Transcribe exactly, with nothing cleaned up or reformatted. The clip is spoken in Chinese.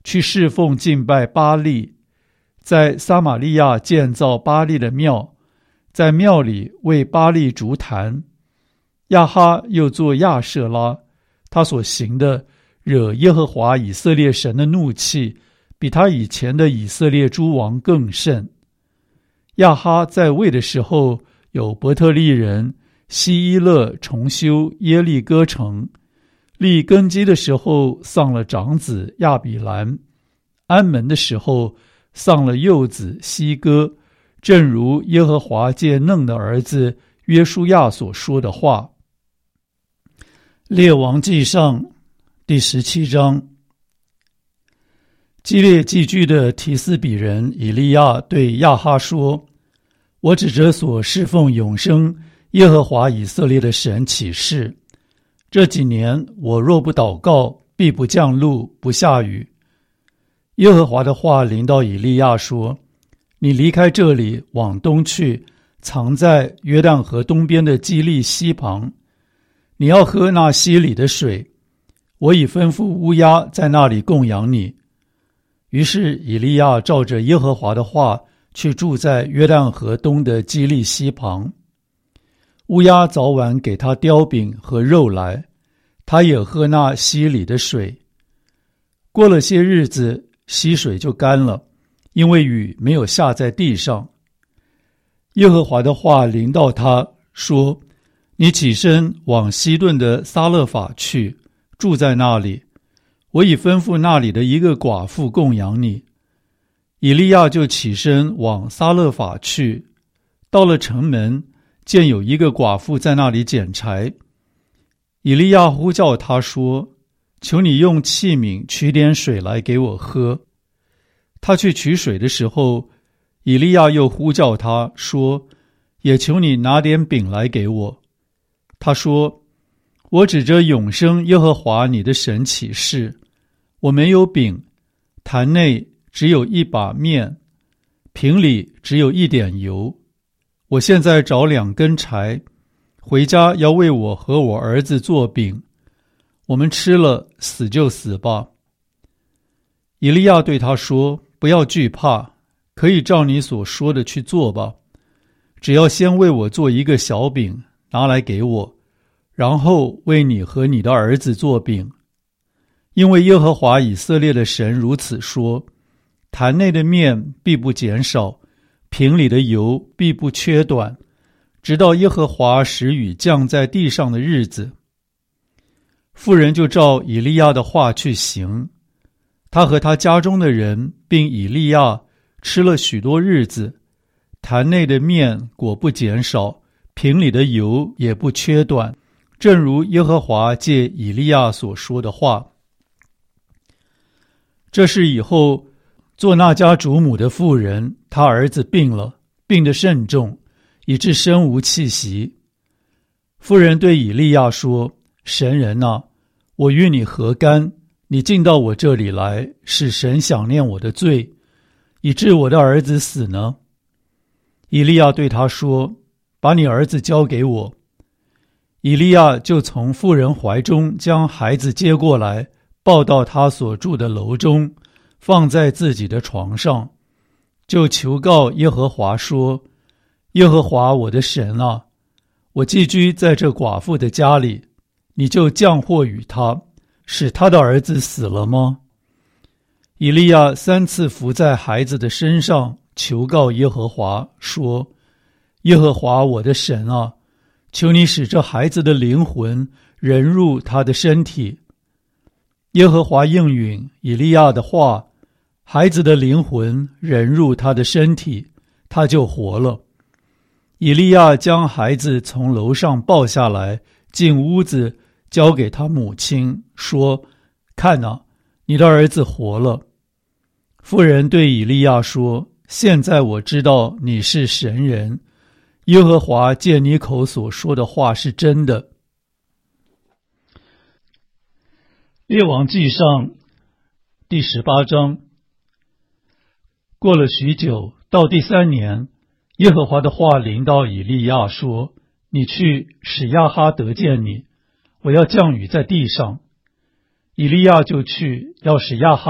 去侍奉敬拜巴力，在撒玛利亚建造巴力的庙，在庙里为巴力筑坛。亚哈又做亚舍拉，他所行的惹耶和华以色列神的怒气，比他以前的以色列诸王更甚。亚哈在位的时候，有伯特利人希伊勒重修耶利哥城，立根基的时候丧了长子亚比兰，安门的时候丧了幼子希哥，正如耶和华借嫩的儿子约书亚所说的话。列王纪上第十七章。基列寄居的提斯比人以利亚对亚哈说：我指着所侍奉永生耶和华以色列的神起誓，这几年我若不祷告，必不降露，不下雨。耶和华的话临到以利亚说：你离开这里，往东去，藏在约旦河东边的基利溪旁。你要喝那溪里的水，我已吩咐乌鸦在那里供养你。于是以利亚照着耶和华的话，去住在约旦河东的基利溪旁。乌鸦早晚给他雕饼和肉来，他也喝那溪里的水。过了些日子，溪水就干了，因为雨没有下在地上。耶和华的话临到他说：你起身往西顿的撒勒法去，住在那里，我已吩咐那里的一个寡妇供养你。以利亚就起身往撒勒法去，到了城门，见有一个寡妇在那里捡柴。以利亚呼叫他说：求你用器皿取点水来给我喝。他去取水的时候，以利亚又呼叫他说：也求你拿点饼来给我。他说：我指着永生耶和华你的神起誓，我没有饼，坛内只有一把面，瓶里只有一点油。我现在找两根柴，回家要为我和我儿子做饼，我们吃了，死就死吧。以利亚对他说：不要惧怕，可以照你所说的去做吧，只要先为我做一个小饼，拿来给我，然后为你和你的儿子做饼。因为耶和华以色列的神如此说：坛内的面必不减少，瓶里的油必不缺短，直到耶和华使雨降在地上的日子。妇人就照以利亚的话去行，他和他家中的人并以利亚吃了许多日子，坛内的面果不减少，瓶里的油也不缺短，正如耶和华借以利亚所说的话。这事以后，做那家主母的妇人，她儿子病了，病得甚重，以致身无气息。妇人对以利亚说：神人啊，我与你何干？你进到我这里来，使神想念我的罪，以致我的儿子死呢？以利亚对他说：把你儿子交给我。以利亚就从妇人怀中将孩子接过来，抱到他所住的楼中，放在自己的床上，就求告耶和华说：耶和华我的神啊，我寄居在这寡妇的家里，你就降祸与他，使他的儿子死了吗？以利亚三次伏在孩子的身上，求告耶和华说：耶和华我的神啊，求你使这孩子的灵魂人入他的身体。耶和华应允以利亚的话，孩子的灵魂人入他的身体，他就活了。以利亚将孩子从楼上抱下来，进屋子，交给他母亲，说：看啊，你的儿子活了。妇人对以利亚说：现在我知道你是神人，耶和华借你口所说的话是真的。列王纪上第十八章。过了许久，到第三年，耶和华的话临到以利亚说：你去，使亚哈得见你，我要降雨在地上。以利亚就去，要使亚哈